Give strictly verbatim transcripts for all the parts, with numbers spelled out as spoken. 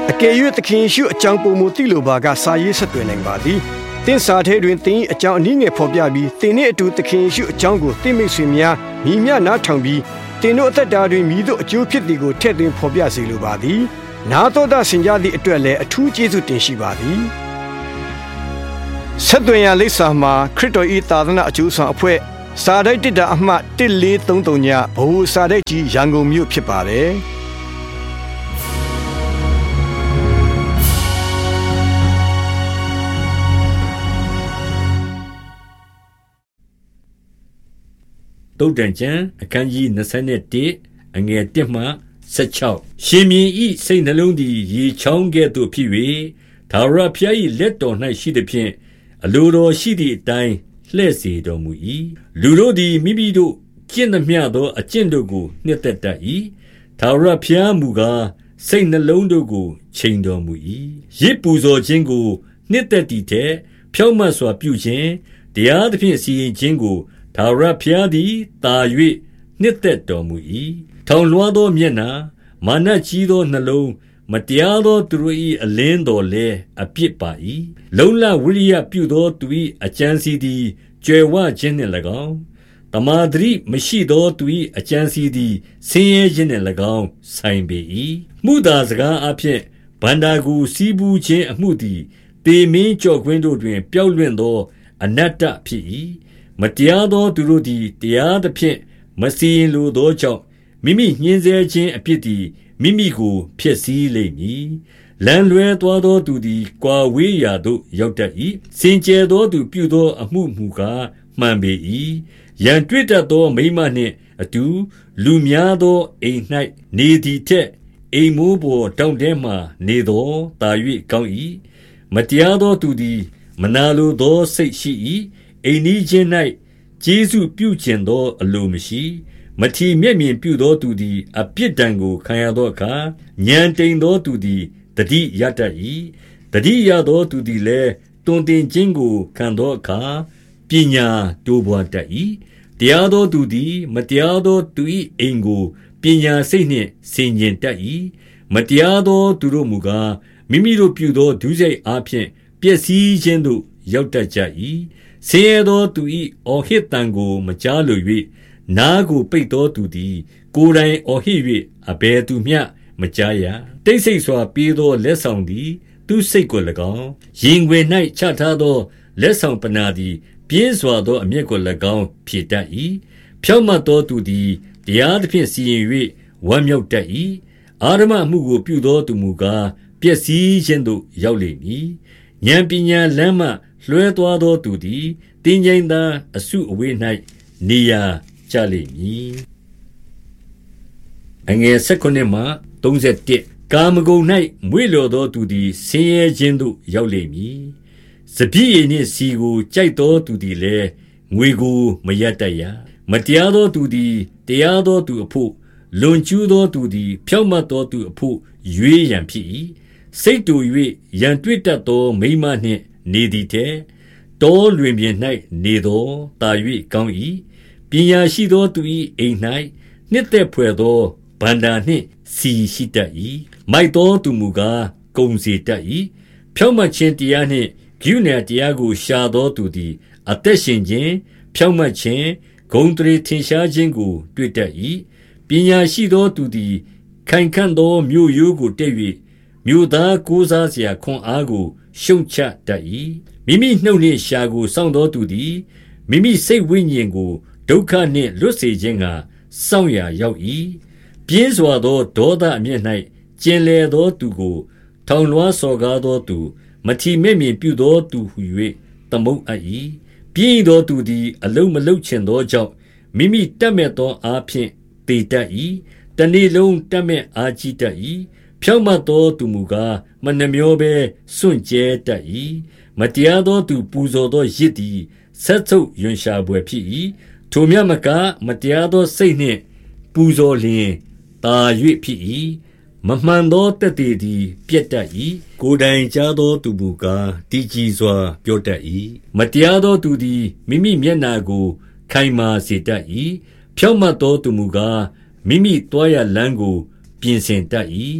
အကယ်၍သခင်ယေရှုအကြောင်းပုံမူသိလိုပါကစာရေးဆက်သွယ်နိုင်ပါသည်သင်စာထဲတွင်သင်၏အကြောင်းအနည်းငယ်ဖော်ပြပြီးသင်နှင့်အတူသခင်ယေရှုအကြောင်းကိုသင်မိတ်ဆွေများညီမျှနားထောင်ပြီးသင်တို့အသက်တာတွင်မိတို့အကျိုးဖြစ်သည်ကိုထည့်သွင်းဖော်ပြစေလိုပါသည်နာတော်တာဆင်ကြသည့်အတွက်လည်းအထူးကျေးဇူးတင်ရှိပါသည်ဆက်သွယ်ရလိပ်စာမှာခရစ်တော်၏သာသနာအကျိုးဆောင်အဖွဲ့စာတိုက်တစ်တာအမှတ်一四三三ညဘဝစာတိုက်ကြီးရန်ကုန်မြို့ဖြစ်ပါတယ်တုတ်တန်ကျမ်းအခန်းကြီး၂၁အငယ်၁မှ၁၆ရှင်မြင်းဤစိတ်နှလုံးသည်ရေချောင်းကဲ့သို့ဖြစ်၍ထာဝရဘုရား၏လက်တော်၌ရှိသည်ဖြင့်အလိုတော်ရှိသည့်အတိုင်းလှည့်စေတော်မူ၏လူတို့သည်မိမိတို့ကျင့်သမျှသောအကျင့်တို့ကိုနှစ်သက်တတ်၏ထာဝရဘုရားမူကားစိတ်နှလုံးတို့ကိုချိန်တော်မူ၏ရစ်ပူဇော်ခြင်းကိုနှစ်သက်တည်တဲ့ဖြောင့်မတ်စွာပြုခြင်းတရားသဖြင့်စီရင်ခြင်းကိုထာဝရဘုရားသည်တာ၍နှစ်သက်တော်မူ၏ထောင်လွှားသောမျက်နှာမာနကြီးသောနှလုံးမတရားသောသူတို့၏အလင်းတော်လည်းအပြစ်ပါ၏လုံလဝိရိယပြုသောသူ၏အကြံစီသည်ကြွယ်ဝခြင်းနှင့်၎င်းတမာတရိမရှိသောသူ၏အကြံစီသည်ဆင်းရဲခြင်းနှင့်၎င်းဆိုင်ပေ၏မှုသာစကားအဖြစ်ဗန္တာကိုစီးပူးခြင်းအမှုသည်ပေမင်းကြော့ကွင်းတို့တွင်ပျောက်လွင့်သောအနတ္တဖြစ်၏မတရားသောသူတို့သည်တရားသဖြင့်မစီရင်လိုသောကြောင့်မိမိညှင်းဆဲခြင်းအပြစ်သည်မိမိကိုဖျက်ဆီးလိမ့်မည်လမ်းလွဲသွားသောသူသည်ကွာဝေးရာသို့ရောက်တတ်၏စင်ကြယ်သောသူပြုသောအမှုမူကားမှန်ပေ၏ရန်တွေ့တတ်သောမိမနှင့်အတူလူများသောအိမ်၌နေသည်ထက်အိမ်မိုးပေါ်တောင်ထဲမှနေသောတာ၍ကောင်း၏မတရားသောသူသည်မနာလိုသောစိတ်ရှိ၏အိမ်နီးချင်း၌ကျေးဇူးပြုကျင်သောအလိုမရှိမထီမဲ့မြင်ပြုသောသူသည်အပြစ်ဒဏ်ကိုခံရသောအခါဉာဏ်တိမ်သောသူသည်တတိယတတ်၏တတိယသောသူသည်လည်းတွင်တင်ခြင်းကိုခံသောအခါပညာတိုးပွားတတ်၏တရားသောသူသည်မတရားသောသူ၏အိမ်ကိုပညာစိတ်နှင့်ဆင်ခြင်တတ်၏မတရားသောသူတို့မူကားမိမိတို့ပြုသောဒုစရိုက်အားဖြင့်ပျက်စီးခြင်းသို့ရောက်တတ်ကြ၏ဆင်းရဲသောသူ၏အော်ဟစ်တန်ကိုမကြားလို၍နားကိုပိတ်သောသူသည်ကိုယ်တိုင်အော်ဟစ်၍အဘယ်သူမျှမကြားရတိတ်ဆိတ်စွာပြေးသောလက်ဆောင်သည်သူစိတ်ကို၎င်းရင်ခွင်၌ချထားသောလက်ဆောင်ပနာသည်ပြင်းစွာသောအမျက်ကို၎င်းဖြေတတ်၏ဖြောင့်မတ်သောသူသည်တရားသဖြင့်စီရင်၍ဝမ်းမြောက်တတ်၏အာရမမှုကိုပြုသောသူမူကားပျက်စီးခြင်းသို့ရောက်လိမ့်မည်ဉာဏ်ပညာလမ်းမှလွှဲသွားသောသူသည်တင်းကျိန်သားအစုအဝေး၌နေရာကျလိမ့်မည်အငယ်၁၉မှ၃၁ကာမဂုဏ်၌မွေ့လျော်သောသူသည်ဆင်းရဲခြင်းသို့ရောက်လိမ့်မည်စပည့်ရည်နှင့်စီကိုကြိုက်သောသူသည်လည်းငွေကိုမရတတ်ရမတရားသောသူသည်တရားသောသူအဖို့လွန်ကျူးသောသူသည်ဖြောင့်မတ်သောသူအဖို့ရွေးရန်ဖြစ်၏စိတ်တူ၍ရန်တွေ့တတ်သောမိန်းမနှင့်နေသည်တည်းတောလွင်ပြင်၌နေသောတာ၍ကောင်း၏ပညာရှိသောသူ၏အိမ်၌နှစ်သက်ဖွယ်သောဗန္တာနှင့်စီရှိတတ်၏မိုက်သောသူမူကားကုံစေတတ်၏ဖြောင့်မတ်ခြင်းတရားနှင့်ဂုဏ်တရားကိုရှာသောသူသည်အသက်ရှင်ခြင်းဖြောင့်မတ်ခြင်းဂုဏ်တရေထင်ရှားခြင်းကိုတွေ့တတ်၏ပညာရှိသောသူသည်ခိုင်ခံ့သောမြို့ရိုးကိုတက်၍မြို့သားကိုးစားเสียခွန်အားကိုရှုံချတတ်၏မိမိနှုတ်နှင့်ရှာကိုစောင့်သောသူသည်မိမိစိတ်ဝိညာဉ်ကိုဒုက္ခနှင့်လွတ်စေခြင်းကစောင့်ရာရောက်၏ပြင်းစွာသောဒေါသအမျက်၌ကျင်လည်သောသူကိုထောင်လွှားစော်ကားသောသူမထီမဲ့မြင်ပြုသောသူဟု၍သမုတ်အပ်၏ပြင်းသောသူသည်အလုံးမလုံးချင်သောကြောင့်မိမိတတ်မဲ့သောအားဖြင့်တေတတ်၏တနေ့လုံးတတ်မဲ့အားကြီးတတ်၏ဖြောင့်မတ်သောသူမူကားမနှမျောဘဲစွန့်ကြဲတတ်၏မတရားသောသူပူဇော်သောရစ်သည်ဆက်ဆုပ်ယွန်ရှာပွေဖြစ်၏ထိုမြတ်မကမတရားသောစိတ်နှင့်ပူဇော်လျင်တာ၍ဖြစ်၏မမှန်သောတက်သေးသည်ပြက်တတ်၏ကိုယ်တိုင်ကြားသောသူမူကားတည်ကြည်စွာပြောတတ်၏မတရားသောသူသည်မိမိမျက်နာကိုခိုင်မာစေတတ်၏ဖြောင့်မတ်သောသူမူကားမိမိသွားရလမ်းကိုပြင်ဆင်တတ်၏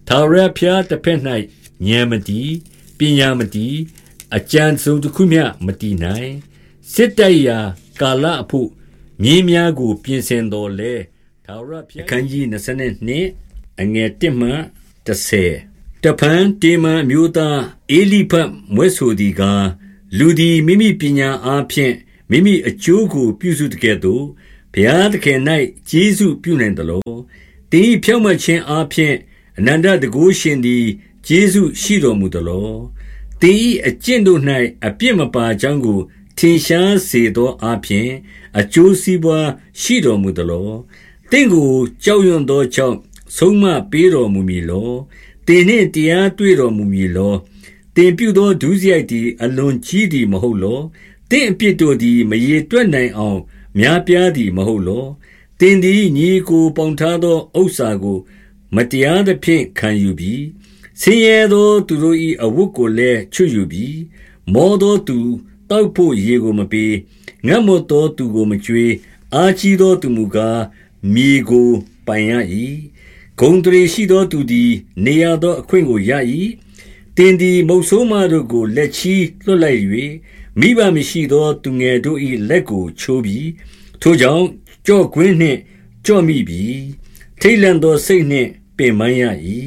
ထာဝရဘုရားတစ်ဖက်၌ဉာဏ်မတည်ပညာမတည်အကြံစုံတစ်ခုမျှမတည်နိုင်စစ်တိုက်ရာကာလအဖို့မြင်းများကိုပြင်ဆင်တော်လဲထာဝရဘုရားအခန်းကြီးနှစ်အငယ်တစ်မှတစ်ဆယ်တဖန်တေမန်မျိုးသားအေလိဖတ်မွဲဆိုသည်ကားလူသည်မိမိပညာအားဖြင့်မိမိအကျိုးကိုပြုစုတကဲ့သို့ဘုရားသခင်၌ကျေးဇူးပြုနိုင်သလောတင်း၏ဖြောင့်မတ်ခြင်းအားဖြင့်အနန္တတကုရှင်သည်ကျေးဇူးရှိတော်မူသလောတင်း၏အကျင့်တို့၌အပြစ်မပါကြောင်းကိုထင်ရှားစေသောအားဖြင့်အကျိုးစီးပွားရှိတော်မူသလောတင်းကိုကြောက်ရွံ့သောကြောင့်ဆုံးမပေးတော်မူမည်လောတင်းနှင့်တရားတွေ့တော်မူမည်လောတင်းပြုသောဒုစရိုက်သည်အလွန်ကြီးသည်မဟုတ်လောတင်းအပြစ်တို့သည်မရေတွက်နိုင်အောင်များပြားသည်မဟုတ်လောတင်းသည်ညီကိုပေါင်ထားသောဥစ္စာကိုမတရားသဖြင့်ခံယူပြီးဆင်းရဲသောသူတို့၏အဝတ်ကိုလည်းချွတ်ယူပြီးမောသောသူတောက်ဖို့ရေကိုမပေးငတ်မွတ်သောသူကိုမကြွေးအားကြီးသောသူမူကားမြေကိုပိုင်ရ၏ဂုံတရေရှိသောသူသည်နေရသောအခွင့်ကိုရ၏တင်းသည်မုတ်ဆိုးမတို့ကိုလက်ချီလွှတ်လိုက်၍မိဘမရှိသောသူငယ်တို့၏လက်ကိုချိုးပြီးထိုကြောင့်ကြော့ကွင်းနှင့်ကြော့မိပြီးထိတ်လန့်သောစိတ်နှင့်ပင်ပန်းရ၏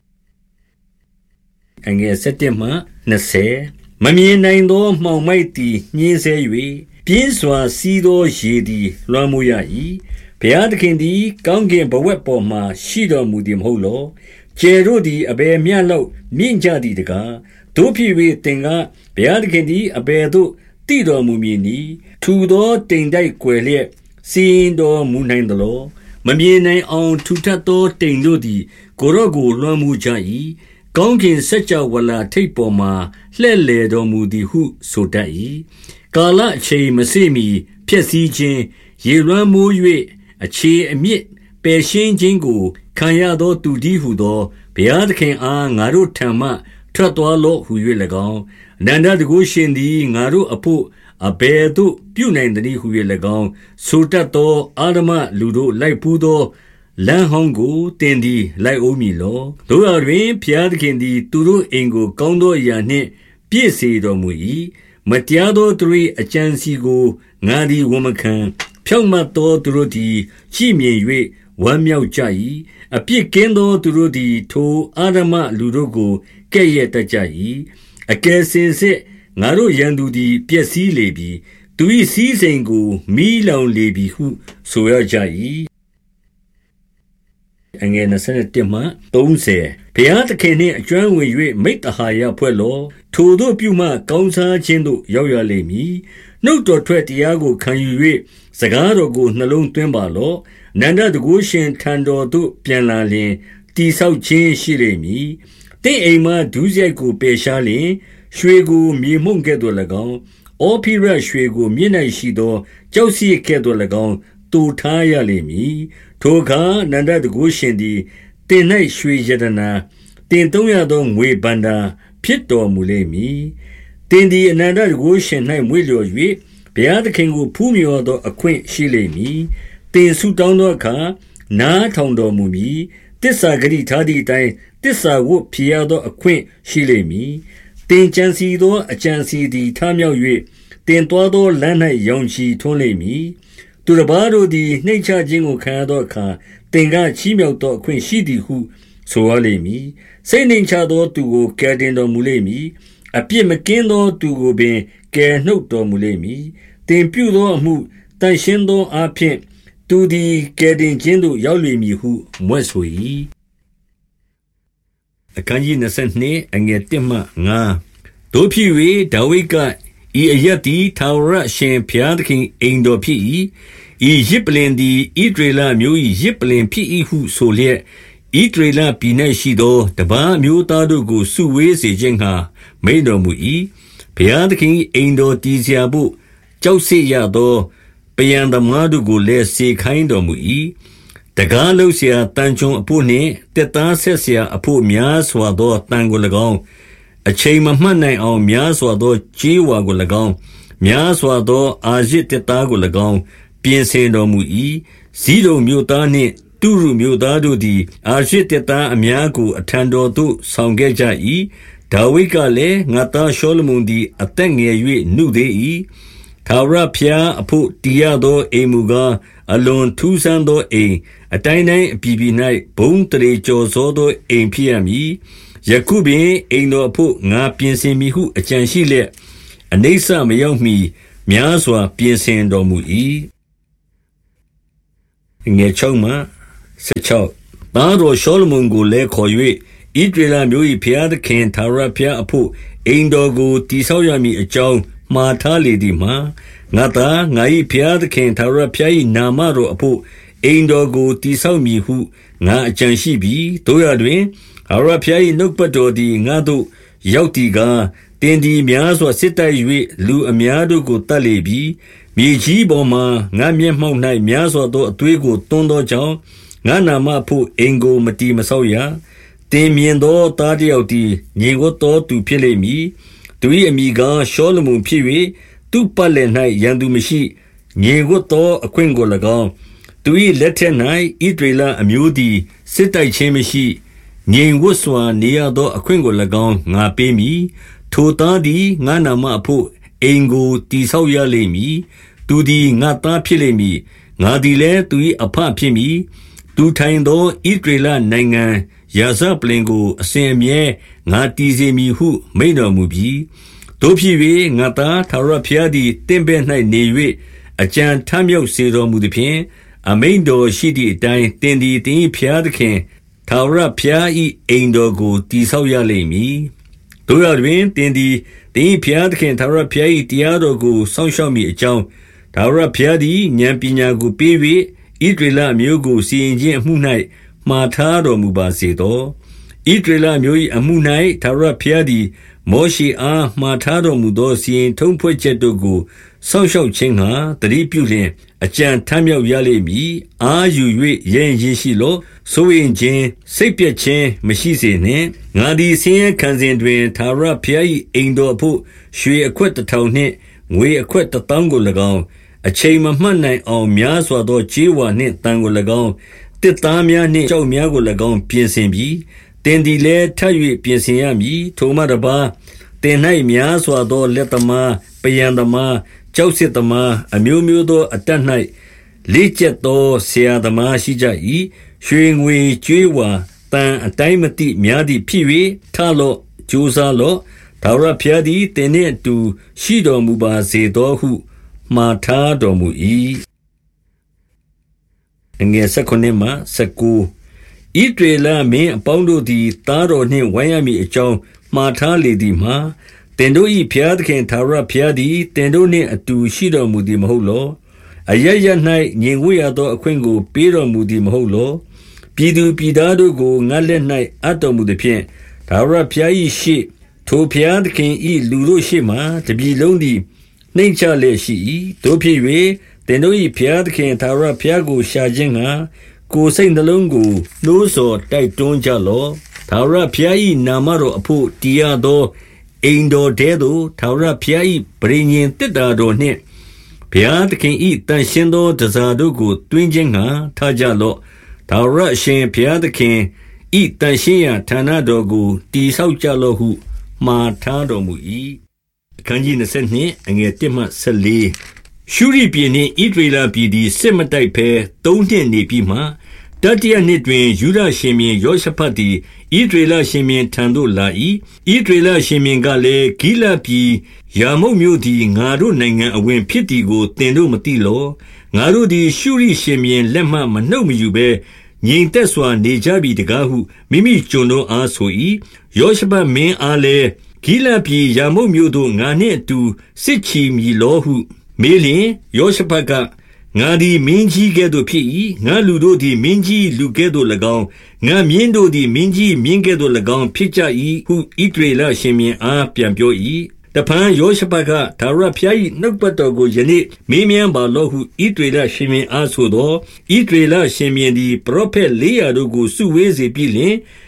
အငယ်၁၁မှ၂၀မမြင်နိုင်သောမှောင်မိုက်သည်ညှင်းဆဲ၍ပြင်းစွာစီးသောရေသည်လွှမ်းမိုးရ၏ဘုရားသခင်သည်ကောင်းကင်ဘဝက်ပေါ်မှရှိတော်မူသည်မဟုတ်လောကျယ်တို့သည်အဘယ်မျှလောက်မြင့်ကြသည်တကားတို့ဖြစ်၍သင်ကဘုရားသခင်သည်အဘယ်သို့တည်တော်မူမည်နည်းထူသောတိမ်တိုက်ကွယ်လျက်စီရင်တော်မူနိုင်သလောမမြင်နိုင်အောင်ထူထပ်သောတိမ်တို့သည်ကိုရော့ကိုလွှမ်းမိုးကြ၏ကောင်းကင်စัจ java ဝလာထိပ်ပေါ်မှလှဲ့လေတော်မူသည်ဟုဆိုတတ်၏ကာလအချိန်မစေ့မီဖြည့်ဆည်းခြင်းရေလွှမ်းမိုး၍အခြေအမြစ်ပယ်ရှင်းခြင်းကိုခံရသောသူတည်းဟုသောဘုရားသခင်အားငါတို့ထံမှထွက်သွားလော့ဟု၍၎င်းအနန္တတကုရှင်သည်ငါတို့အဖို့အဘယ်သို့ပြုနိုင်သနည်းဟု၍၎င်းဆိုတတ်သောအာဓမလူတို့လိုက်ပူးသောလမ်းဟောင်းကိုတင်သည်လိုက်အိုးမည်လောတို့ရတွင်ဘုရားသခင်သည်သူတို့အိမ်ကိုကောင်းသောအရာနှင့်ပြည့်စေတော်မူ၏မတရားသောသူ၏အကြံစီကိုငါသည်ဝန်မခံဖြောင့်မတ်သောသူတို့သည်ကြည်မြင်၍ဝမ်းမြောက်ကြ၏အပြစ်ကင်းသောသူတို့သည်ထိုအာဓမလူတို့ကိုကဲ့ရဲ့တတ်ကြ၏အကယ်စင်စစ်ငါတို့ရန်သူသည်ပျက်စီးလေပြီသူ၏စည်းစိမ်ကိုမီးလောင်လေပြီဟုဆိုရကြ၏အငယ်၂၁မှ၃၀ဘုရားသခင်နှင့်အကျွမ်းဝင်၍မိတ္တဟာယဖွဲ့လောထိုတို့ပြုမှကောင်းစားခြင်းသို့ရောက်ရလိမ့်မည်နှုတ်တော်ထွက်တရားကိုခံယူ၍စကားတော်ကိုနှလုံးသွင်းပါလော့နန္ဒတကုရှင်ထံတော်သို့ပြန်လာလျင်တိဆောက်ခြင်းရှိလိမ့်မည်တင့်အိမ်မှဒုစရိုက်ကိုပယ်ရှားလျင်ရွှေကိုမြေမှုန့်ကဲ့သို့၎င်းအောဖိရရွှေကိုမြင့်၌ရှိသောကြောက်စီကဲ့သို့၎င်းတူထားရလိမ့်မည်ထိုအခါနန္ဒတကုရှင်သည်တင်၌ရွှေယတနာတင်သုံးရသောငွေဘန္တာဖြစ်တော်မူလိမ့်မည်တင်သည်အနန္တတကုရှင်၌မွေ့လျော်၍ဘုရားသခင်ကိုဖူးမြော်သောအခွင့်ရှိလိမ့်မည်တင်ဆုတောင်းသောအခါနားထောင်တော်မူမည်တစ္ဆာဂရိထားသည့်အတိုင်းတစ္ဆာဝတ်ဖြေရသောအခွင့်ရှိလိမ့်မည်တင်ကြံစီသောအကြံစီသည်ထမြောက်၍တင်သွားသောလမ်း၌ရောင်ချီထွန်းလိမ့်မည်သူတစ်ပါးတို့သည်နှိမ့်ချခြင်းကိုခံရသောအခါတင်ကချီးမြှောက်သောအခွင့်ရှိသည်ဟုဆိုရလိမ့်မည်စိတ်နှိမ့်ချသောသူကိုကယ်တင်တော်မူလိမ့်မည်အပြစ်မကင်းသောသူကိုပင်ကယ်နှုတ်တော်မူလိမ့်မည်တင်ပြုသောအမှုတန်ရှင်းသောအားဖြင့်သူသည်ကယ်တင်ခြင်းသို့ရောက်လိမ့်မည်ဟုမြွက်ဆို၏အခန်းကြီး၂၂အငယ်၁မှ၅တို့ဖြစ်၍ဒါဝိဒ်ကဤအရက်သည်ထာဝရအရှင်ဘုရားသခင်အိမ်တော်ဖြစ်၏ဤယဇ်ပလ္လင်သည်ဣသရေလမျိုး၏ယဇ်ပလ္လင်ဖြစ်၏ဟုဆိုလျက်ဣသရေလပြည်၌ရှိသောတပါးအမျိုးသားတို့ကိုစုဝေးစေခြင်းငှါမိန့်တော်မူ၏ဘုရားသခင်၏အိမ်တော်တည်စရာဘို့ကြောက်စစ်ရသောပယံသမားတို့ကိုလည်းစေခိုင်းတော်မူ၏တကားလုံးเสียတန်ချုံအဖို့နှင့်တက်သားဆက်เสียအဖို့များစွာသောတန်ကို၎င်းအချိန်မမှတ်နိုင်အောင်များစွာသောကြေးဝါကို၎င်းများစွာသောအာရစ်တက်သားကို၎င်းပြင်ဆင်တော်မူ၏ဇီးတုံမြို့သားနှင့်တတုရုမျိုးသားတို့သည်အာရဇ်သစ်သားအများကိုအထံတော်သို့ဆောင်ခဲ့ကြ၏ဒါဝိဒ်ကလည်းငါသားရှောလမုန်သည်အသက်ငယ်၍နုသေး၏ထာဝရဘုရားအဖို့တည်ရသောအိမ်မူကားအလွန်ထူးဆန်းသောအိမ်အတိုင်းတိုင်းအပြည်ပြည်၌ဘုံတရေကျော်စောသောအိမ်ဖြစ်ရမည်ယခုပင်အိမ်တော်အဖို့ငါပြင်ဆင်မိဟုအကြံရှိလျက်အနိစ္စမရောက်မီများစွာပြင်ဆင်တော်မူ၏ငယ်၆မှ၁၆သားတော်ရှောလမုန်ကိုလည်းခေါ်၍ဣသရေလမျိုး၏ဘုရားသခင်ထာဝရဘုရားအဖို့အိမ်တော်ကိုတည်ဆောက်ရမည်အကြောင်းမှားထားလေသည်မှာငါသာငါ၏ဘုရားသခင်ထာဝရဘုရား၏နာမတော်အဖို့အိမ်တော်ကိုတည်ဆောက်မည်ဟုငါအကြံရှိပြီးတို့ရတွင်ထာဝရဘုရား၏နှုတ်ပတ်တော်သည်ငါတို့ရောက်သည်ကားတင်ဒီများစွာစစ်တိုက်၍လူအများတို့ကိုတတ်လေပြီးမြေကြီးပေါ်မှငါမျက်မှောက်၌များစွာသောအသွေးကိုတွန်းသောကြောင့်ငါနာမဖို့အိမ်ကိုမတီမဆောက်ရတင်မြင်သောသားတယောက်သည်ငြိမ်ဝတ်သောသူဖြစ်လိမ့်မည်သူ၏အမိကားရှောလမုန်ဖြစ်၍သူ့ပတ်လည်၌ရန်သူမရှိငြိမ်ဝတ်သောအခွင့်ကို၎င်းသူ၏လက်ထက်၌ဣသရေလအမျိုးသည်စစ်တိုက်ခြင်းမရှိငြိမ်ဝတ်စွာနေရသောအခွင့်ကို၎င်းငါပေးမည်ထိုသားသည်ငါနာမအဖို့အိမ်ကိုတည်ဆောက်ရလိမ့်မည်သူသည်ငါသားဖြစ်လိမ့်မည်ငါသည်လည်းသူ၏အဖဖြစ်မည်သူထိုင်သောဣသရေလနိုင်ငံရာဇပလင်ကိုအစဉ်အမြဲငါတည်စေမည်ဟုမိန့်တော်မူပြီးတို့ဖြစ်၍ငါသားထာဝရဘုရားသည်တင့်ဘက်၌နေ၍အကြံထမြောက်စေတော်မူသည်ဖြင့်အမိန့်တော်ရှိသည့်အတိုင်းတင်သည်တင်၏ဘုရားသခင်ထာဝရဘုရား၏အိမ်တော်ကိုတည်ဆောက်ရလိမ့်မည်တို့ရတွင်တင်သည်တင်၏ဘုရားသခင်ထာဝရဘုရား၏တရားတော်ကိုစောင့်ရှောက်မည်အကြောင်းထာဝရဘုရားသည်ဉာဏ်ပညာကိုပေး၍ဣသရေလအမျိုးကိုစီရင်ခြင်းအမှု၌မှားထားတော်မူပါစေသောဣသရေလအမျိုး၏အမှု၌ထာဝရဘုရားသည်မောရှေအားမှားထားတော်မူသောစီရင်ထုံးဖွဲ့ချက်တို့ကိုစောင့်ရှောက်ခြင်းဟာတတိပြုလျင်အကြံထမ်းမြောက်ရလိမ့်မည်အာယူ၍ရဲရင်ရှိလောဆိုရင်ချင်းစိတ်ပြည့်ခြင်းမရှိစေနှင့်ငါသည်ဆင်းရဲခံစဉ်တွင်ထာဝရဘုရား၏အိမ်တော်အဖို့ရွှေအခွက်တစ်ထောင်နှင့်ငွေအခွက်တစ်သောင်းကို၎င်းအချိန်မမှတ်နိုင်အောင်များစွာသောကြေးဝါနှင့်တန်ကို၎င်းတစ်သားများနှင့်ကြောက်များကို၎င်းပြင်ဆင်ပြီးတင်ဒီလဲထပ်၍ပြင်ဆင်ရမည်ထိုမှတပါတင်၌များစွာသောလက်သမားပယံသမားကြောက်စစ်သမားအမျိုးမျိုးသောအတတ်၌လေးကျက်သောဆရာသမားရှိကြ၏ရွှေငွေကြေးဝါတန်အတိုင်းမတိများသည့်ဖြစ်၍ထလော့ကြိုးစားလော့ထာဝရဘုရားသည်တင်နှင့်အတူရှိတော်မူပါစေသောဟုမှားထားတော်မူ၏အငယ်၁၉မှ၁၉ဣသရေလမင်းအပေါင်းတို့သည်သားတော်နှင့်ဝိုင်းရမည်အကြောင်းမှားထားလေသည်မှာတင်တို့၏ဘုရားသခင်ထာဝရဘုရားသည်တင်တို့နှင့်အတူရှိတော်မူသည်မဟုတ်လောအရရ၌ညင်ဝေရသောအခွင့်ကိုပေးတော်မူသည်မဟုတ်လောပြည်သူပြည်သားတို့ကိုငါလက်၌အပ်တော်မူသည်ဖြင့်ထာဝရဘုရား၏ရှေ့ထိုဘုရားသခင်၏လူတို့ရှေ့မှတပြည်လုံးသည်နှိမ့်ချလျက်ရှိ၏တို့ဖြစ်၍တင်တို့၏ဘုရားသခင်ထာဝရဘုရားကိုရှာခြင်းငှာကိုယ်စိတ်နှလုံးကိုနှိုးဆော်တိုက်တွန်းကြလော့ထာဝရဘုရား၏နာမတော်အဖို့တည်ရသောအိမ်တော်ထဲသို့ထာဝရဘုရား၏ပရိညင်တစ်တာတော်နှင့်ဘုရားသခင်၏တန်ရှင်းသောတန်ဆာတို့ကိုတွင်ခြင်းငှာထားကြလော့ထာဝရအရှင်ဘုရားသခင်ဤတန်ရှင်းရာဌာနတော်ကိုတည်ဆောက်ကြလော့ဟုမှားထားတော်မူ၏အခန်းကြီး၂၂အငယ်၁မှ၁၄ရှုရိပြည်နှင့်ဣသရေလပြည်သည်စစ်မတိုက်ဘဲသုံးနှစ်နေပြီးမှတတိယနှစ်တွင်ယူဒရှင်ဘုရင်ယောရှဖတ်သည်ဣသရေလရှင်ဘုရင်ထံသို့လာ၏ဣသရေလရှင်ဘုရင်ကလည်းဂိလဒ်ပြည်ယာမုတ်မြို့သည်ငါတို့နိုင်ငံအဝင်ဖြစ်သည်ကိုသင်တို့မသိလောငါတို့သည်ရှုရိရှင်ဘုရင်လက်မှမနှုတ်မယူဘဲငြိမ်သက်စွာနေကြပြီတကားဟုမိမိကျွန်တို့အားဆို၏ယောရှဖတ်မင်းအားလည်းဂိလဒ်ပြည်ယာမုတ်မြို့သို့ငါနှင့်အတူစစ်ချီမည်လောဟုမေးလျင်ယောရှဖတ်ကငါသည်မင်းကြီးကဲ့သို့ဖြစ်၏ငါလူတို့သည်မင်းကြီးလူကဲ့သို့၎င်းငါမြင်းတို့သည်မင်းကြီးမြင်းကဲ့သို့၎င်းဖြစ်ကြ၏ဟုဣသရေလရှင်ဘုရင်အားပြန်ပြော၏တဖန်ယောရှဖတ်ကထာဝရဘုရား၏နှုတ်ပတ်တော်ကိုယနေ့မေးမြန်းပါလော့ဟုဣသရေလရှင်ဘုရင်အားဆိုသောဣသရေလရှင်ဘုရင်သည်ပရောဖက်လေးရာတို့ကိုစုဝေးစေပြီးလျှင်ဂ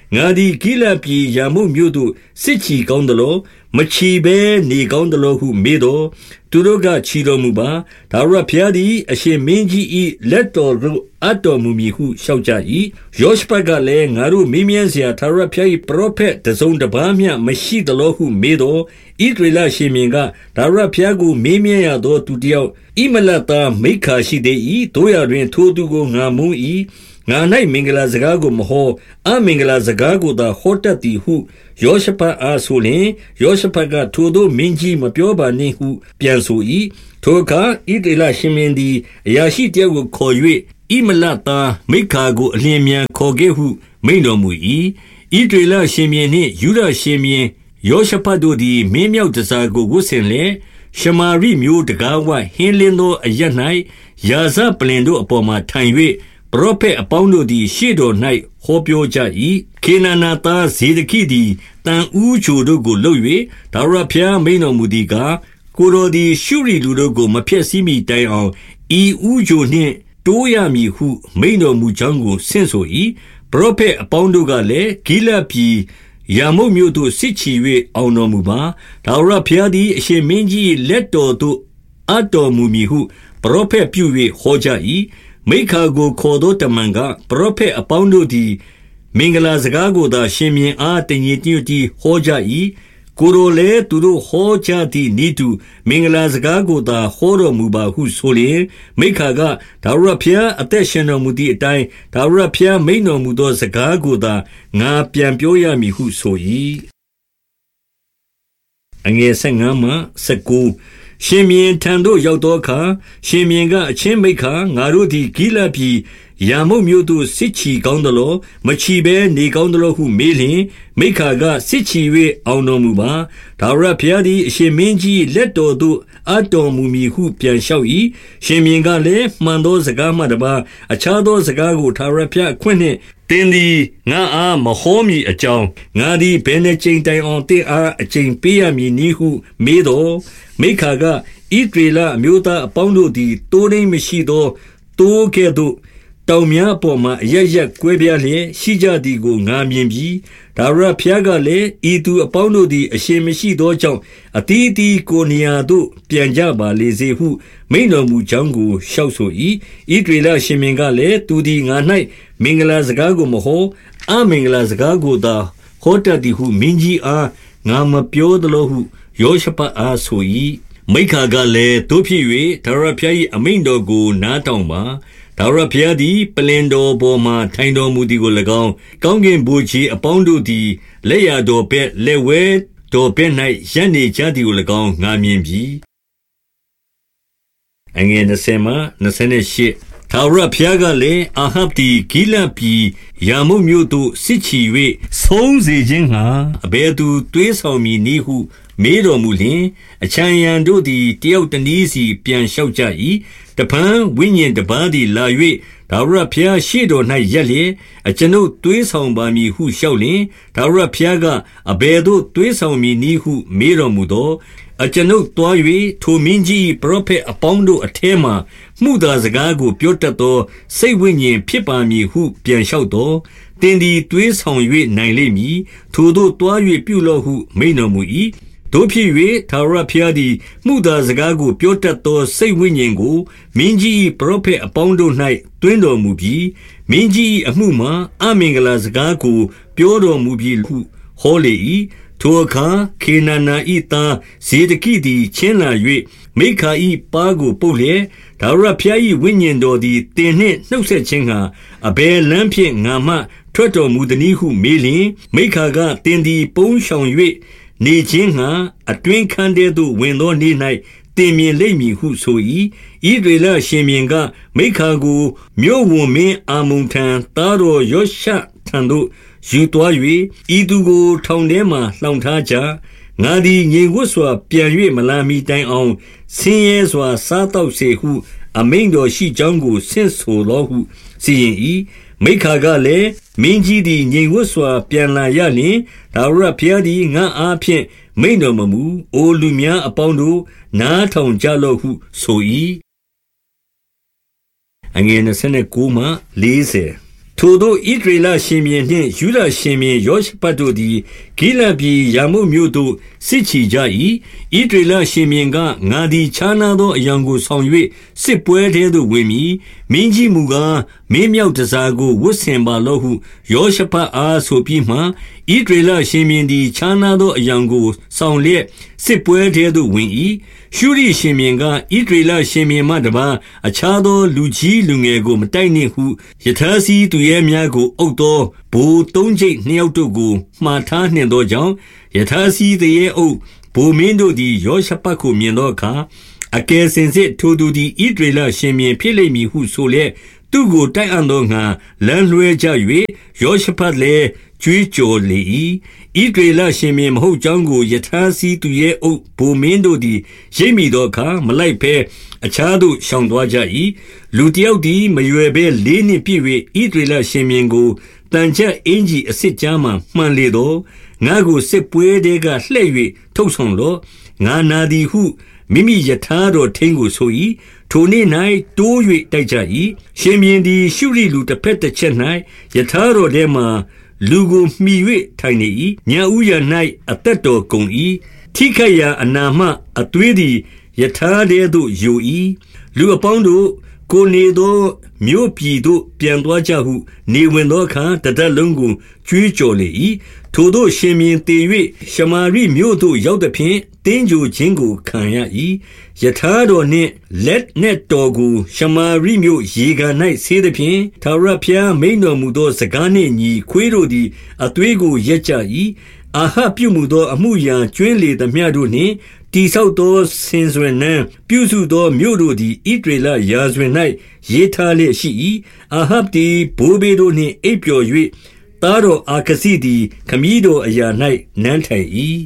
ငါသည်ဂိလဒ်ပြည်ရာမုတ်မြို့သို့စစ်ချီကောင်းသလောမချီဘဲနေကောင်းသလောဟုမေးတော်သူတို့ကချီတော်မူပါဒါဝရဘုရားသည်အရှင်မင်းကြီး၏လက်တော်သို့အပ်တော်မူမည်ဟုလျှောက်ကြ၏ယောရှဖတ်ကလည်းငါတို့မေးမြန်းเสียဒါဝရဘုရား၏ပရောဖက်တစုံတစ်ပါးမျှမရှိသလောဟုမေးတော်ဣသရေလရှင်မြင်းကဒါဝရဘုရားကိုမေးမြန်းရသောသူတယောက်ဣမလသားမိခါရှိသေး၏တို့ရတွင်ထိုသူကိုငါမုန်း၏ငါ၌မင်္ဂလာစကားကိုမဟောအမင်္ဂလာစကားကိုသာဟောတတ်သည်ဟုယောရှဖတ်အားဆိုလျှင်ယောရှဖတ်ကထိုသို့မင်းကြီးမပြောပါနှင့်ဟုပြန်ဆို၏ထိုအခါဣသရေလရှင်မင်းသည်အရာရှိတယောက်ကိုခေါ်၍ဣမလသားမိခါကိုအလျင်မြန်ခေါ်ခဲ့ဟုမိန့်တော်မူ၏ဣသရေလရှင်မင်းနှင့်ယူဒရှင်မင်းယောရှဖတ်တို့သည်မင်းမြောက်တစားကိုဝတ်ဆင်လျက်ရှမာရိမျိုးတကားဝဟင်းလင်းသောအရ၌ယာဇပလင်တို့အပေါ်မှထိုင်၍ပရောဖက်အပေါင်းတို့သည်ရှေ့တော်၌ဟောပြောကြ၏ခေနာနာသားဇေဒကိသည်တန်ဦးချိုတို့ကိုလှုပ်၍ဒါဝရဘုရားမိန်တော်မူသည်ကားကိုတော်သည်ရှုရီလူတို့ကိုမဖျက်ဆီးမိတိုင်အောင်ဤဦးချိုနှင့်တိုးရမည်ဟုမိန်တော်မူကြောင်းကိုဆင့်ဆို၏ပရောဖက်အပေါင်းတို့ကလည်းဂိလဒ်ပြည်ရာမုတ်မြို့သို့စစ်ချီ၍အောင်တော်မူပါဒါဝရဘုရားသည်အရှင်မင်းကြီးလက်တော်သို့အပ်တော်မူမည်ဟုပရောဖက်ပြု၍ဟောကြ၏မိခါကိုခေါ်သောတမန်ကပရောဖက်အပေါင်းတို့သည်မင်္ဂလာစကားကိုသာရှင်မြင်းအားတညီတညွတ်တီဟောကြ၏ကိုယ်တော်လည်းသူတို့ဟောကြသည့်ဤသူမင်္ဂလာစကားကိုသာဟောတော်မူပါဟုဆိုလျင်မိခါကဒါဝရဘုရားအသက်ရှင်တော်မူသည့်အတိုင်းဒါဝရဘုရားမိန်တော်မူသောစကားကိုသာငါပြန်ပြောရမည်ဟုဆို၏အငယ်ဆယ်ငါမှဆယ်ကိုရှင်မြင်းထံသို့ရောက်သောအခါရှင်မြင်းကအချင်းမိခါငါတို့သည်ဂိလဒ်ပြည်ရာမုတ်မြို့သို့စစ်ချီကောင်းသလောမချီဘဲနေကောင်းသလောဟုမေးလျင်မိခါကစစ်ချီ၍အောင်တော်မူပါဒါဝရဘုရားသည်အရှင်မင်းကြီးလက်တော်သို့အပ်တော်မူမည်ဟုပြန်လျှောက်၏ရှင်မြင်းကလည်းမှန်သောစကားမှတပါအခြားသောစကားကိုဒါဝရဘုရားအခွင့်နှင့်တင်းသည်ငါအားမဟောမည်အကြောင်းငါသည်ဘယ်နှကြိမ်တိုင်အောင်တင်းအားအကျိန်ပေးရမည်နည်းဟုမေးတော်မိခါကဣသရေလအမျိုးသားအပေါင်းတို့သည်တိုးနှိမ်မရှိသောတိုးကဲ့သို့တောင်များအပေါ်မှအရရက်ကွဲပြားလျက်ရှိကြသည်ကိုငါမြင်ပြီးဒါဝရဘုရားကလည်းဤသူအပေါင်းတို့သည်အရှင်မရှိသောကြောင့်အတီးတီကိုနေရာသို့ပြန်ကြပါလေစေဟုမိန်တော်မူကြောင်းကိုလျှောက်ဆို၏ဣသရေလရှင်မင်းကလည်းသူသည်ငါ၌မင်္ဂလာစကားကိုမဟောအမင်္ဂလာစကားကိုသာဟောတတ်သည်ဟုမင်းကြီးအားငါမပြောသလိုဟုယောရှဖတ်အားဆို၏မိခါကလည်းတို့ဖြစ်၍ဒါဝရဘုရား၏အမိန့်တော်ကိုနားထောင်ပါဒါဝရဘုရားသည်ပလင်တော်ပေါ်မှထိုင်တော်မူသည်ကို၎င်းကောင်းကင်ဘုရားအပေါင်းတို့သည်လက်ရတော်ဘက်လက်ဝဲတော်ဘက်၌ရပ်နေကြသည်ကို၎င်းငါမြင်ပြီအငယ်၂၀မှ၂၈ထာဝရဘုရားကလည်းအာဟပ်သည်ဂိလဒ်ပြည်ရာမုတ်မြို့သို့စစ်ချီ၍ဆုံးစေခြင်းဟာအဘယ်သူတွေးဆောင်မည်နည်းဟုမေးတော်မူလျှင်အချံရံတို့သည်တယောက်တနည်းစီပြန်လျှောက်ကြ၏တပံဝိညာဉ်တပါးသည်လာ၍ဒါဝရဘုရားရှေ့တော်၌ရက်လျက်အကျွန်ုပ်တွေးဆောင်ပါမည်ဟုလျှောက်လျင်ဒါဝရဘုရားကအဘယ်သို့တွေးဆောင်မည်နည်းဟုမေးတော်မူသောအကျွန်ုပ်တွား၍ထိုမင်းကြီးပရောဖက်အပေါင်းတို့အထဲမှမှုသာစကားကိုပြောတတ်သောစိတ်ဝိညာဉ်ဖြစ်ပါမည်ဟုပြန်လျှောက်သောသင်သည်တွေးဆောင်၍နိုင်လိမ့်မည်ထိုသို့တွား၍ပြုလော့ဟုမိန့်တော်မူ၏တို့ဖြစ်၍ထာဝရဘုရားသည်မှုသာစကားကိုပြောတတ်သောစိတ်ဝိညာဉ်ကိုမင်းကြီးပရောဖက်အပေါင်းတို့၌တွင်တော်မူပြီးမင်းကြီးအမှုမှာအမင်္ဂလာစကားကိုပြောတော်မူပြီးဟုဟောလေ၏ထိုအခါခေနာနာ၏သားဇေဒကိသည်ချင်းလာ၍မိခါ၏ပါးကိုပုတ်လျက်ဒါဝရဘုရား၏ဝိညာဉ်တော်သည်တင်နှင့်နှုတ်ဆက်ခြင်းဟာအဘယ်လမ်းဖြင့်ငါမှထွက်တော်မူသည်နည်းဟုမေးလျင်မိခါကတင်သည်ပုန်းရှောင်၍နေခြင်းငှာအတွင်းခန်းထဲသို့ဝင်သောနေ့၌တင်မြင်လိမ့်မည်ဟုဆို၏ဣသရေလရှင်မြင်းကမိခါကိုမြို့ဝန်မင်းအာမုန်ထံသားတော်ယောရှထံသို့ယူသွား၍ဤသူကိုထောင်ထဲမှလှောင်ထားကြငါသည်ငြိမ်ဝတ်စွာပြန်၍မလာမီတိုင်အောင်ဆင်းရဲစွာစားတော့စေဟုအမိန့်တော်ရှိကြောင်းကိုဆင့်ဆိုတော်ဟုစီရင်၏မိခါကလည်းမင်းကြီးသည်ငြိမ်ဝတ်စွာပြန်လာရလျင်ဒါဝရဘုရားသည်ငါအားဖြင့်မိန့်တော်မမူအိုလူများအပေါင်းတို့နားထောင်ကြလော့ဟုဆို၏အငယ်၂၉မှ၄၀ထိုသို့ဣသရေလရှင်ဘုရင်နှင့်ယုဒရှင်ဘုရင်ယောရှဖတ်တို့သည်ဂိလဒ်ပြည်ရာမုတ်မြို့သို့စစ်ချီကြ၏ဣသရေလရှင်ဘုရင်ကငါသည်ခြားနာသောအရာကိုဆောင်၍စစ်ပွဲထဲသို့ဝင်မည်မင်းကြီးမူကားမင်းမြောက်တစားကိုဝတ်ဆင်ပါလော့ဟုယောရှဖတ်အားဆိုပြီးမှဣသရေလရှင်ဘုရင်သည်ခြားနာသောအရာကိုဆောင်လျက်စစ်ပွဲထဲသို့ဝင်၏ရှုရိရှင်ဘုရင်ကဣသရေလရှင်ဘုရင်မှတပါအခြားသောလူကြီးလူငယ်ကိုမတိုက်နှင့်ဟုယထာစီသူရဲများကိုအုပ်သောဘိုးသုံးကျိပ်နှစ်ယောက်တို့ကိုမှားထားနှင့်သောကြောင့်ယထာစီသူရဲအုပ်ဘိုးမင်းတို့သည်ယောရှဖတ်ကိုမြင်သောအခါအကယ်စင်စစ်ထိုသူသည်ဣသရေလရှင်ဘုရင်ဖြစ်လိမ့်မည်ဟုဆိုလျက်သူကိုတိုက်အံ့သောငါလမ်းလွှဲကြ၍ယောရှဖတ်လည်းကြွေးကြော်လေ၏ဣသရေလရှင်ဘုရင်မဟုတ်ကြောင်းကိုယထာစီသူရဲအုပ်ဘိုမင်းတို့သည်ရိပ်မိသောအခါမလိုက်ဘဲအခြားသို့ရှောင်သွားကြ၏လူတယောက်သည်မရွယ်ဘဲလေးနှင့်ပြည့်၍ဣသရေလရှင်ဘုရင်ကိုတန်ချက်အင်ကြီးအစ်စ်ကြားမှမှန်လေသောငါကိုစစ်ပွဲတဲကလှဲ့၍ထုတ်ဆောင်လော့ငါနာသည်ဟုမိမိယထာတော်ထင်းကိုဆို၏ထိုနေ့၌တိုး၍တိုက်ကြ၏ရှင်ဘုရင်သည်ရှုရိလူတစ်ဖက်တစ်ချက်၌ယထာတော်ထဲမှလူကိုမှီ၍ထိုင်နေ၏ညဦးရ၌အသက်တော်ကုန်၏ထိခိုက်ရာအနာမှအသွေးသည်ယထာတဲသို့ယို၏လူအပေါင်းတို့ကိုနေသောမြို့ပြည်သို့ပြန်သွားကြဟုနေဝင်သောအခါတဒတ်လုံးကိုကြွေးကြော်လေ၏ထိုသို့ရှင်ဘုရင်တည်၍ရှမာရိမြို့သို့ရောက်သည်ဖြင့်တင်းကြိုခြင်းကိုခံရ၏ယထာတော်နှင့်လက်နှင့်တော်ကိုရှမာရိမြို့ရေကန်၌ဆေးသည်ဖြင့်ထာဝရဘုရားမိန်တော်မူသောစကားနှင့်ညီခွေးတို့သည်အသွေးကိုရက်ကြ၏အာဟပ်ပြုမှုသောအမှုရာကျွင်းလေသမျှတို့နှင့်တိဆောက်သောဆင်စွယ်နှံပြုစုသောမြို့တို့သည်ဣသရေလရာဇဝင်၌ရေးထားလျက်ရှိ၏အာဟပ်သည်ဘိုးဘေးတို့နှင့်အိပ်ပျော်၍သားတော်အာခဇိသည်ခမည်းတော်အရာ၌နန်းထိုင်၏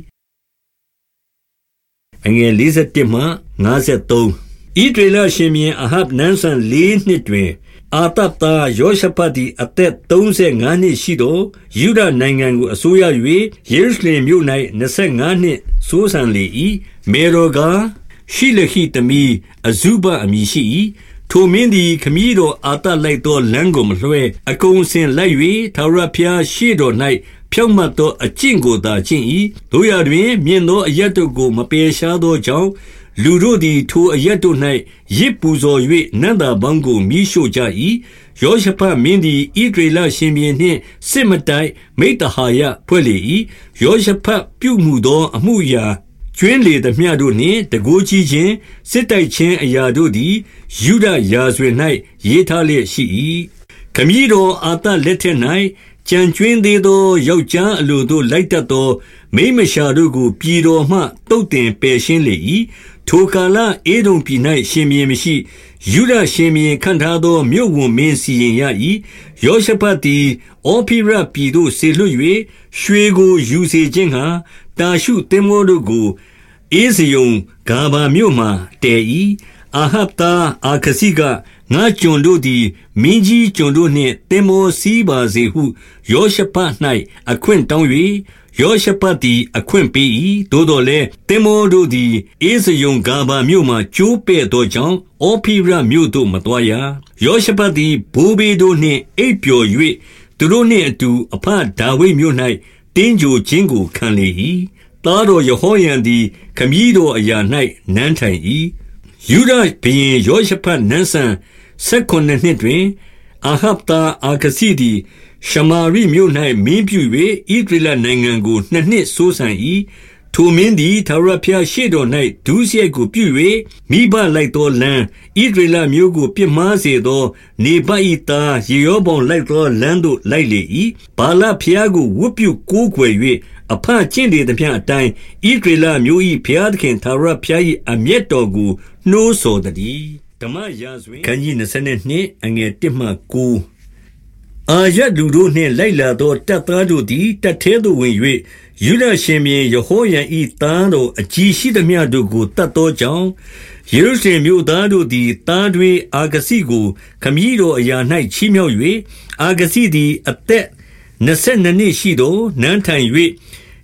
အငယ်လေးဆယ်တစ်မှငါးဆယ်သုံးဣသရေလရှင်ဘုရင်အာဟပ်နန်းဆန်လေးနှစ်တွင်အာသပ်သားယောရှဖတ်သည်အသက်သုံးဆယ်ငါးနှစ်ရှိသောယုဒနိုင်ငံကိုအစိုးရ၍ယေရုရှလင်မြို့၌နှစ်ဆယ်ငါးနှစ်စိုးစံလေ၏မေရောဂါရှိလခိတမီအဇုဘအမည်ရှိ၏ထိုမင်းသည်ခမည်းတော်အာသလိုက်သောလမ်းကိုမလွှဲအကုန်စင်လိုက်၍ထာဝရဘုရားရှေ့တော်၌ဖြောင့်မတ်သောအကျင့်ကိုသာကျင့်၏တို့ရတွင်မြင့်သောအရက်တို့ကိုမပယ်ရှားသောကြောင့်လူတို့သည်ထိုအရက်တို့၌ရစ်ပူဇော်၍နန္တာပေါင်းကိုမိရှို့ကြ၏ယောရှဖတ်မင်းသည်ဣသရေလရှင်ဘုရင်နှင့်စစ်မတိုက်မိတ္တဟာယဖွဲ့လေ၏ယောရှဖတ်ပြုမှုသောအမှုရာကျွင်းလေသမျှတို့နှင့်တကိုးကြီးခြင်းစစ်တိုက်ခြင်းအရာတို့သည်ယုဒရာဇဝင်၌ရေးထားလျက်ရှိ၏ခမည်းတော်အာသလက်ထက်၌ကြံကျွင်းသေးသောယောက်ျားအလိုတို့လိုက်တတ်သောမိမရှာတို့ကိုပြည်တော်မှတုတ်တင်ပယ်ရှင်းလေ၏ထိုကာလအေဒုံပြည်၌ရှင်ဘုရင်မရှိယုဒရှင်ဘုရင်ခန့်ထားသောမြို့ဝန်မင်းစီရင်ရ၏ယောရှဖတ်သည်အောဖိရပြည်သို့ဆေလွတ်၍ရွှေကိုယူစေခြင်းဟာတာရှုသင်္ဘောတို့ကိုအေဇယုံဂါဘာမြို့မှတည်၏အာဟပ်သားအာခဇိကငါကျွန်တို့သည်မင်းကြီးကျွန်တို့နှင့်သင်္ဘောစီးပါစေဟုယောရှဖတ်၌အခွင့်တောင်း၍ယောရှဖတ်သည်အခွင့်ပေး၏သို့တော်လည်းသင်္ဘောတို့သည်အေဇယုံဂါဘာမြို့မှကျိုးပဲ့သောကြောင့်အောဖိရမြို့သို့မသွားရယောရှဖတ်သည်ဘိုးဘေးတို့နှင့်အိပ်ပျော်၍သူတို့နှင့်အတူအဖဒါဝိဒ်မြို့၌တင်းကြိုခြင်းကိုခံလေ၏သားတော်ယဟောရံသည်ခမည်းတော်အရာ၌နန်းထိုင်၏ယုဒဘုရင်ယောရှဖတ်နန်းဆန်ဆယ်ခုနစ်နှစ်တွင်အာဟပ်သားအာခဇိသည်ရှမာရိမြို့၌မင်းပြု၍ဣသရေလနိုင်ငံကိုနှစ်နှစ်စိုးစံ၏ထိုမင်းသည်ထာဝရဘုရားရှေ့တော်၌ဒုစရိုက်ကိုပြု၍မိဘလိုက်သောလမ်းဣသရေလမျိုးကိုပြစ်မှားစေသောနေဗတ်၏သားယေရောဗောင်လိုက်သောလမ်းသို့လိုက်လေ၏ဗာလဘုရားကိုဝတ်ပြုကိုးကွယ်၍အဖကျင့်လေသမျှအတိုင်းဣသရေလမျိုး၏ဘုရားသခင်ထာဝရဘုရား၏အမျက်တော်ကိုနှိုးဆော်တည်းဓမ္မရာဇဝင်ခန်းကြီးနှစ်အငယ်တစ်မှကိုးအာရလူတို့နှင့်လိုက်လာသောတပ်သားတို့သည်တပ်ထဲသို့ဝင်၍ယုဒရှင်ဘုရင်ယဟောရံ၏သားတော်အကြီးရှိသမျှတို့ကိုတတ်သောကြောင့်ယေရုရှလင်မြို့သားတို့သည်သားတွင်အာဂစိကိုခမည်းတော်အရာ၌ချီးမြှောက်၍အာဂစိသည်အသက်နှစ်ဆယ်နှစ်နှစ်ရှိသောနန်းထိုင်၍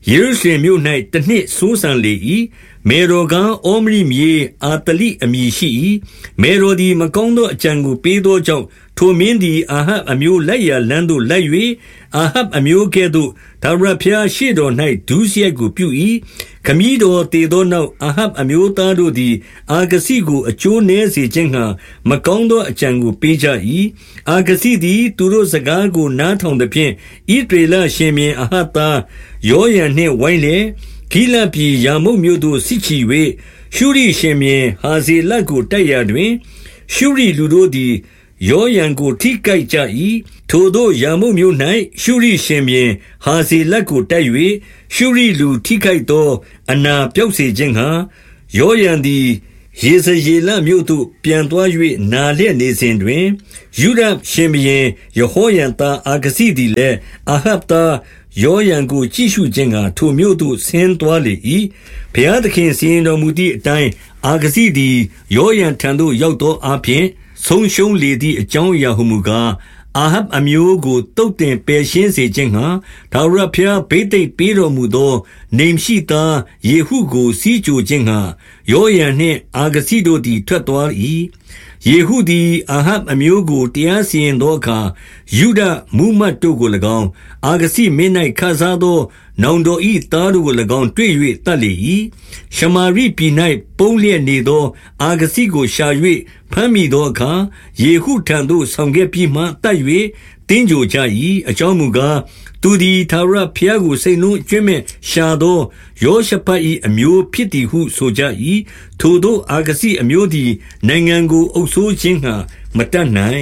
ယေရုရှလင်မြို့၌တနှစ်စိုးစံလေ၏မေရောကအောမရိမြေအာတလိအမည်ရှိ၏မေရောသည်မကောင်းသောအကြံကိုပေးသောကြောင့်ထိုမင်းသည်အာဟပ်အမျိုးလိုက်ရာလမ်းသို့လိုက်၍အာဟပ်အမျိုးကဲ့သို့ထာဝရဘုရားရှေ့တော်၌ဒုစရိုက်ကိုပြု၏ခမည်းတော်တည်သောနောက်အာဟပ်အမျိုးသားတို့သည်အာဂစိကိုအကျိုးနည်းစေခြင်းငှာမကောင်းသောအကြံကိုပေးကြ၏အာဂစိသည်သူတို့စကားကိုနားထောင်သဖြင့်ဣသရေလရှင်ဘုရင်အာဟပ်သားယောရံနှင့်ဝိုင်းလျက်ဂိလဒ်ပြည်ရာမုတ်မြို့သို့စစ်ချီ၍ရှုရိရှင်ဘုရင်ဟာဇေလကိုတိုက်ရာတွင်ရှုရိလူတို့သည်ယောရံကိုထိကိုက်ကြ၏ထိုတို့ရာမုတ်မြို့၌ရှုရိရှင်ဘုရင်ဟာဇေလကိုတိုက်၍ရှုရိလူထိကိုက်သောအနာပြောက်စေခြင်းဟာယောရံသည်ယေဇရေလမြို့သို့ပြန်သွား၍နာလျက်နေစဉ်တွင်ယုဒရှင်ဘုရင်ယေဟောရံသားအာဂဇိသည်လည်းအာဟပ်သားယောရံကိုကြည့်ရှုခြင်းကထိုမြို့သို့ဆင်းသွားလေ၏ဘုရားသခင်စီရင်တော်မူသည့်အတိုင်းအာဂဇိသည်ယောရံထံသို့ရောက်သောအပြင်ဆုံးရှုံးလေသည့်အကြောင်းအရာဟုမူကားအာဟပ်အမျိုးကိုတုတ်တင်ပယ်ရှင်းစေခြင်းဟာထာဝရဘုရားဗိသိက်ပေးတော်မူသောနေမရှိသားယေဟုကိုစီးကြိုခြင်းဟာယောရံနှင့်အာဂဇိတို့သည်ထွက်သွား၏ယေဟုသည်အာဟပ်အမျိုးကိုတရားစီရင်သောအခါယုဒမူမတ်တို့ကို၎င်းအာဂဇိမင်း၌ခစားသောနောင်တော်၏သားတို့ကို၎င်းတွေ့၍တတ်လေ၏ရှမာရိပြည်၌ပုန်းလျက်နေသောအာဂဇိကိုရှာ၍ဖမ်းမိသောအခါယေဟုထံသို့ဆောင်ခဲ့ပြီးမှတတ်၍တင်းကြိုကြ၏အကြောင်းမူကားသူသည်ထာဝရဘုရားကိုစိတ်နှလုံးအကျွင့်မဲ့ရှာသောယောရှဖတ်၏အမျိုးဖြစ်သည်ဟုဆိုကြ၏ထိုသို့အာဂဇိအမျိုးသည်နိုင်ငံကိုအုပ်စိုးခြင်းငှာမတတ်နိုင်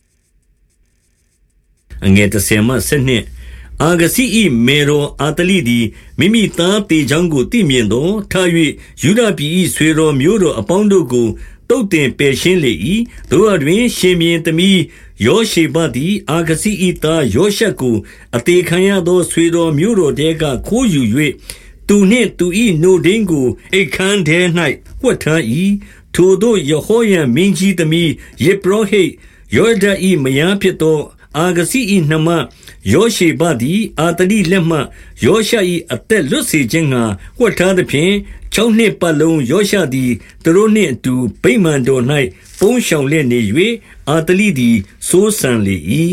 အငယ်တစ်ဆယ်မှဆယ်နှစ်အာဂဇိ၏မေရောအာတလိသည်မိမိသားတေချောင်းကိုသိမြင်သောထား၍ယူဒပြည်၏ဆွေတော်မျိုးတော်အပေါင်းတို့ကိုတုတ်တင်ပယ်ရှင်းလေ၏တို့အတွင်ရှင်ဘုရင်သမီးယောရှေဘသည်အာဂဇိ၏သားယောရှက်ကိုအသေးခံရသောဆွေတော်မျိုးတော်တဲကခိုးယူ၍သူနှင့်သူ၏နှုတ်ဒိန်းကိုအိတ်ခမ်းထဲ၌ဝှက်ထား၏ထိုတို့ယေဟောရံမင်းကြီးသမီးယေပရောဟိတ်ယောဒ၏မယားဖြစ်သောအာဂဇိ၏နှမယောရှေဘသည်အာတလိလက်မှယောရှ၏အသက်လွတ်စေခြင်းငှာဝှက်ထားသဖြင့်ခြောက်နှစ်ပတ်လုံးယောရှသည်သူတို့နှင့်အတူဗိမာန်တော်၌ပုန်းရှောင်လျက်နေ၍အာတလိသည်စိုးစံလေ၏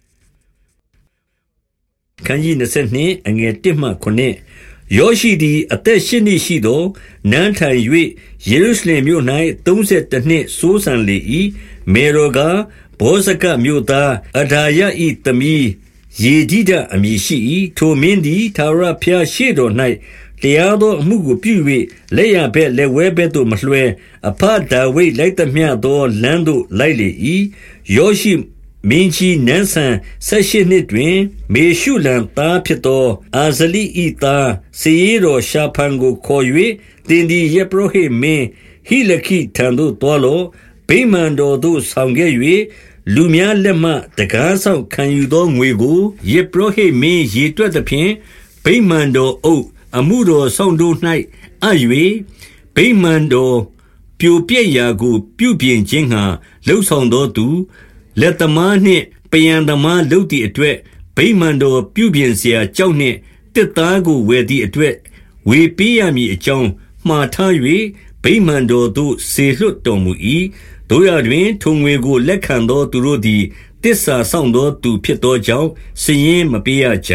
ခန်းကြီးနှစ်အငယ်တစ်မှခုနှစ်ယောရှိသည်အသက်ရှစ်နှစ်ရှိသောနန်းထိုင်၍ယေရုရှလင်မြို့၌သုံးဆယ်တစ်နှစ်စိုးစံလေ၏မေရောကဘောဇကမြို့သားအဒါယ၏သမီးယေဒိဒအမည်ရှိ၏ထိုမင်းသည်ထာဝရဘုရားရှေ့တော်၌တရားသောအမှုကိုပြု၍လက်ရဘက်လက်ဝဲဘက်သို့မလွှဲအဖဒါဝိဒ်လိုက်သမျှသောလမ်းသို့လိုက်လေ၏ယောရှိမင်းကြီးနန်းဆန်ဆယ်ရှစ်နှစ်တွင်မေရှုလံသားဖြစ်သောအာဇလိ၏သားစေရတော်ရှာဖန်ကိုခေါ်၍တင်ဒီယေပရောဟိတ်မင်းဟိလခိထံသို့တွားလောဗိမာန်တော်သို့ဆောင်ခဲ့၍လူများလက်မှတကားဆောင်ခံယူသောငွေကိုယေပရောဟိတ်မင်းရေတွက်သဖြင့်ဗိမာန်တော်အုပ်အမှုတော်ဆောင်တို့၌အပ်၍ဗိမာန်တော်ပြိုပြက်ရာကိုပြုပြင်ခြင်းငှာလှုပ်ဆောင်သောသူလက်သမားနှင့်ပယံသမားလုပ်သည့်အတွက်ဗိမာန်တော်ပြုပြင်เสียကြောက်နှင့်တစ်သားကိုဝယ်သည့်အတွက်ဝေပေးရမည်အကြောင်းမှားထား၍ဗိမာန်တော်သို့ဆေလွတ်တော်မူ၏တို့ရတွင်ထုံငွေကိုလက်ခံသောသူတို့သည်တစ္ဆာဆောင်သောသူဖြစ်သောကြောင့်စည်ရင်မပေးရကြ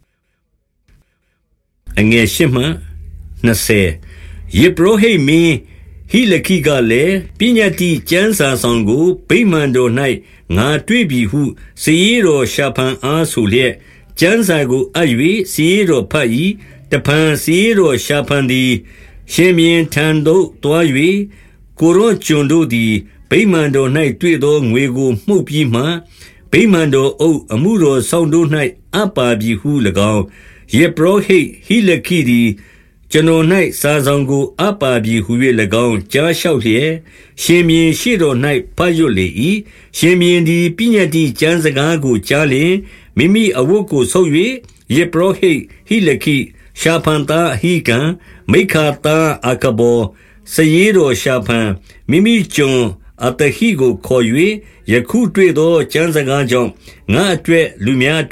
အငယ်ရှစ်မှနှစ်ဆယ်ယေပရောဟိတ်မင်းဟိလခိကလည်းပညတ်တိကျမ်းစာဆောင်ကိုဗိမာန်တော်၌ငါတွေ့ပြီဟုစေရတော်ရှာဖန်အားဆိုလျက်ကျမ်းစာကိုအပ်၍စေရတော်ဖတ်၏တဖန်စေရတော်ရှာဖန်သည်ရှင်မြင်းထံသို့တွား၍ကိုရောကျွန်တို့သည်ဗိမာန်တော်၌တွေ့သောငွေကိုမှုတ်ပြီးမှဗိမာန်တော်အုပ်အမှုတော်ဆောင်တို့၌အပ်ပါပြီဟု၎င်းယေပရောဟိတ်ဟိလခိသည်ကျွန်တော်၌စာဆောင်ကိုအပ်ပါပြီဟု၍၎င်းကြားလျှောက်လျက်ရှင်မြင်းရှိတော်၌ဖတ်ရွတ်လေ၏ရှင်မြင်းသည်ပညတ်တိကျမ်းစကားကိုကြားလျင်မိမိအဝတ်ကိုဆုပ်၍ယေပရောဟိတ်ဟိလခိရှာဖန်သားအဟိကံမိခာသားအာကဘောစယေတော်ရှာဖန်မိမိကျွန်အတဟိကိုခေါ်၍ယခုတွေ့သောကျမ်းစကားကြောင့်ငါအတွက်လူများအတွက်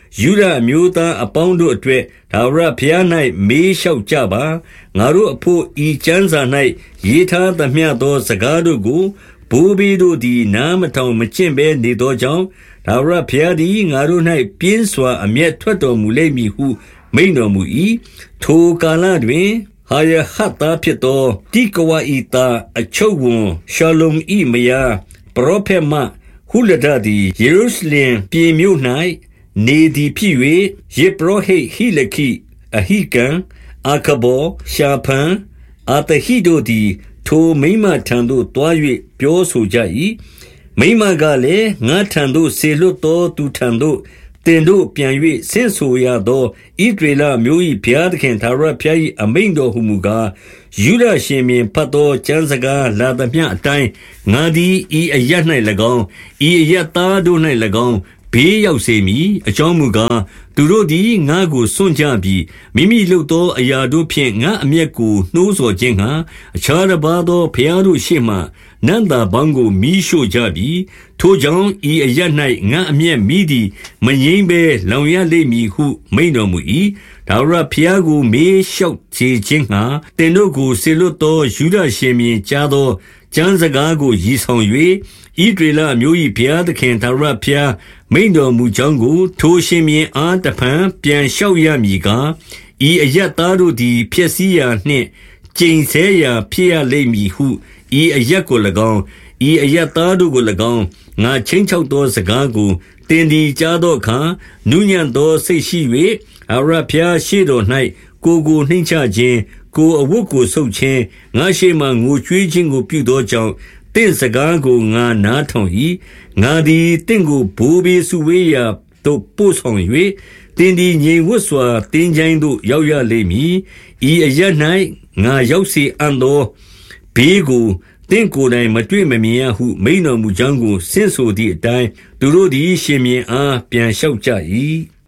ယုဒအမျိုးသားအပေါင်းတို့အတွက်ထာဝရဘုရား၌မေးလျှောက်ကြပါငါတို့အဖို့ဤကျမ်းစာ၌ရေးထားသမျှသောစကားတို့ကိုဘိုးဘေးတို့သည်နားမထောင်မကျင့်ဘဲနေသောကြောင့်ထာဝရဘုရားသည်ငါတို့၌ပြင်းစွာအမျက်ထွက်တော်မူလိမ့်မည်ဟုမိန့်တော်မူ၏ထိုကာလတွင်ဟာယဟတ်သားဖြစ်သောတိကဝဤသားအချုပ်ဝန်ရှလုံဤမယားပရောဖက်မဟုလဒသည်ယေရုရှလင်ပြည်မြို့၌နေသည်ဖြစ်၍ယေပရောဟိတ်ဟိလခိအဟိကံအာကဘောရှာဖန်အာတဟိတို့သည်ထိုမိမထံသို့တွား၍ပြောဆိုကြ၏မိမကလည်းငါထံသို့ဆေလွတ်သောသူထံသို့တင်တို့ပြန်၍ဆင့်ဆိုရသောဣဒရေလမျိုး၏ဘုရားသခင်ထာဝရဘုရား၏အမိန့်တော်ဟူမူကားယူဒရှင်မြင်ဖတ်သောကျမ်းစကားလာသမျှအတိုင်းငါသည်ဤအရ၌၎င်းဤအရသားတို့၌၎င်းဘေးရောက်စေမည်အကြောင်းမူကားသူတို့သည်ငါကိုစွန့်ကြပြီးမိမိလုပ်သောအရာတို့ဖြင့်ငါအမျက်ကိုနှိုးဆော်ခြင်းဟာအခြားတစ်ပါးသောဘုရားတို့ရှေ့မှနန္တာဘောင်းကိုမီးရှို့ကြပြီးထိုကြောင့်ဤအရ၌ငါအမျက်မိသည်မငြိမ်းဘဲလောင်ရလိမ့်မည်ဟုမိန့်တော်မူ၏ဒါဝရဘုရားကိုမေးလျှောက်စေခြင်းဟာတင်တို့ကိုဆေလွတ်သောယူဒရှင်မြင်ကြားသောကျမ်းစကားကိုရည်ဆောင်၍ဣဒရေလအမျိုး၏ဘုရားသခင်ထာဝရဘုရားမိန့်တော်မူကြောင်းကိုထိုရှင်မြင်အားတဖန်ပြန်လျှောက်ရမည်ကားဤအရသားတို့သည်ဖြစ်စည်းရာနှင့်ကျိန်ဆဲရာဖြစ်ရလိမ့်မည်ဟုဤအရက်ကို၎င်းဤအရက်သားတို့ကို၎င်းငါချင်းချောက်သောစကားကိုတင်ဒီကြားသောအခါနုညံ့သောစိတ်ရှိ၍အရဖျားရှိတော်၌ကိုကိုနှိမ့်ချခြင်းကိုအဝတ်ကိုဆုပ်ခြင်းငါရှိမှငိုကြွေးခြင်းကိုပြုသောကြောင့်တင့်စကားကိုငါနားထောင်၏ငါသည်တင့်ကိုဘိုးဘေးစုဝေးရာသို့ပို့ဆောင်၍တင်းဒီငြိမ်ဝတ်စွာတင်းချိုင်းသို့ရောက်ရလိမ့်မည်ဤအရ၌ငါရောက်စေအံ့သောဘေးကိုတင့်ကိုယ်တိုင်မတွေ့မမြင်ရဟုမိန်တော်မူကြောင်းကိုဆင့်ဆိုသည့်အတိုင်းသူတို့သည်ရှင်မြင်အားပြန်လျှောက်ကြ၏